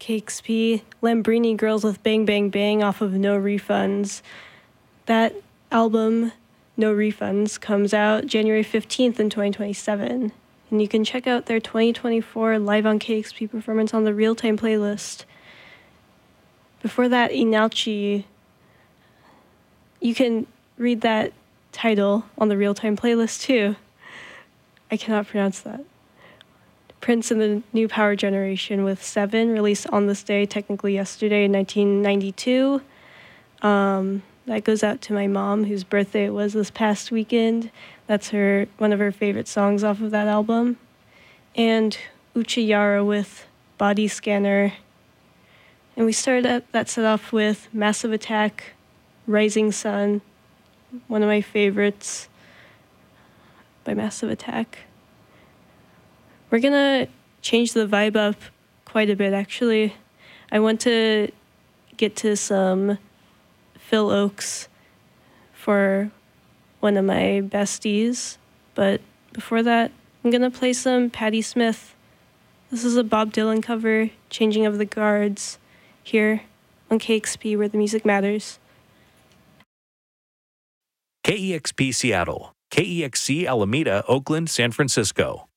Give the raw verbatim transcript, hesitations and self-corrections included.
K X P, Lambrini Girls with Bang Bang Bang off of No Refunds. That album, No Refunds, comes out January fifteenth in twenty twenty-seven. And you can check out their twenty twenty-four Live on K X P performance on the Real Time playlist. Before that, Inalchi. You can read that title on the Real Time playlist too. I cannot pronounce that. Prince and the New Power Generation with Seven, released on this day, technically yesterday in nineteen ninety-two. Um, that goes out to my mom, whose birthday it was this past weekend. That's her one of her favorite songs off of that album. And Uchiyara with Body Scanner. And we started that, that set off with Massive Attack, Rising Sun, one of my favorites by Massive Attack. We're gonna change the vibe up quite a bit, actually. I want to get to some Phil Oakes for one of my besties, but before that, I'm gonna play some Patti Smith. This is a Bob Dylan cover, Changing of the Guards, here on K X P, where the music matters. K E X P Seattle, K E X C Alameda, Oakland, San Francisco.